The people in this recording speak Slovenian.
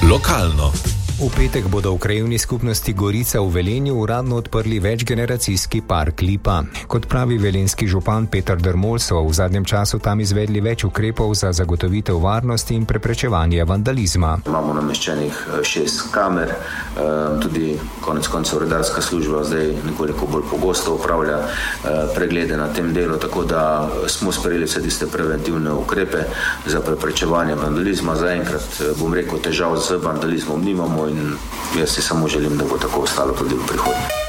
Lokalno. V petek bodo v krajevni skupnosti Gorica v Velenju uradno odprli večgeneracijski park Lipa. Kot pravi velenjski župan Peter Dermol, so v zadnjem času tam izvedli več ukrepov za zagotovitev varnosti in preprečevanje vandalizma. Imamo nameščenih 6 kamer, tudi konec koncev redarska služba zdaj nekoliko bolj pogosto upravlja preglede na tem delu, tako da smo sprejeli vse tiste preventivne ukrepe za preprečevanje vandalizma. Zaenkrat bom rekel, težav z vandalizmom nimamo in jaz si samo želim, da bo tako ostalo tudi v prihodnje.